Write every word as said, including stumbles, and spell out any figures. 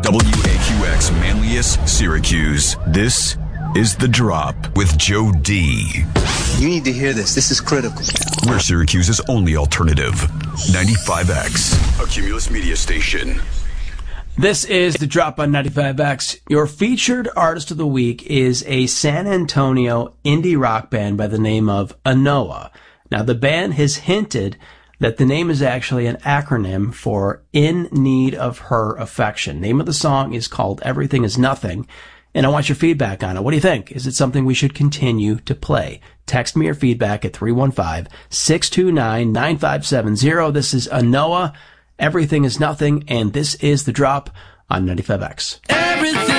W A Q X Manlius, Syracuse. This is The Drop with Joe D. You need to hear this. This is critical. We're Syracuse's only alternative. ninety-five X, a Cumulus media station. This is The Drop on ninety-five X. Your featured artist of the week is a San Antonio indie rock band by the name of Anoa. Now, the band has hinted that the name is actually an acronym for In Need of Her Affection. Name of the song is called Everything Is Nothing, and I want your feedback on it. What do you think? Is it something we should continue to play? Text me your feedback at three one five, six two nine, nine five seven zero. This is Anoa, Everything Is Nothing, and this is The Drop on ninety-five X. Everything